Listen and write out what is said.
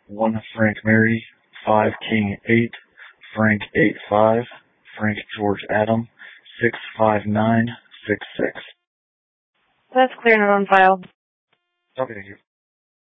1 Frank Mary, 5 King 8, Frank 8-5, Frank George Adam, 65966. That's clear and on file. Okay, thank you.